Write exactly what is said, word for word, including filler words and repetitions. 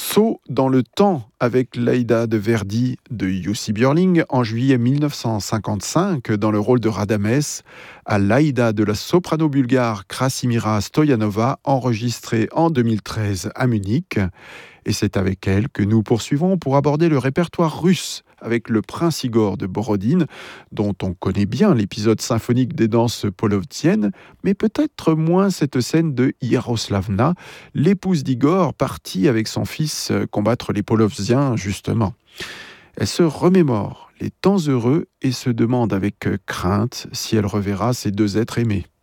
Saut dans le temps avec l'Aïda de Verdi de Jussi Björling en juillet mille neuf cent cinquante-cinq dans le rôle de Radamès à l'Aïda de la soprano bulgare Krasimira Stoyanova enregistrée en deux mille treize à Munich. Et c'est avec elle que nous poursuivons pour aborder le répertoire russe avec le Prince Igor de Borodine, dont on connaît bien l'épisode symphonique des danses polovtsiennes, mais peut-être moins cette scène de Yaroslavna, l'épouse d'Igor partie avec son fils combattre les polovtsiens justement. Elle se remémore les temps heureux et se demande avec crainte si elle reverra ces deux êtres aimés.